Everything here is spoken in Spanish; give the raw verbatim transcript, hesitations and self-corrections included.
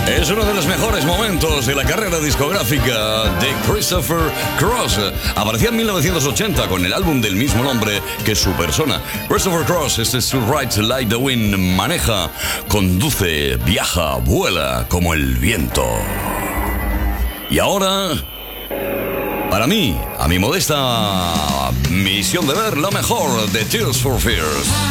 Es uno de los mejores momentos de la carrera discográfica de Christopher Cross. Aparecía en mil novecientos ochenta con el álbum del mismo nombre que su persona. Christopher Cross, este es su Ride Like the Wind. Maneja, conduce, viaja, vuela como el viento. Y ahora, para mí, a mi modesta misión de ver lo mejor de Tears for Fears.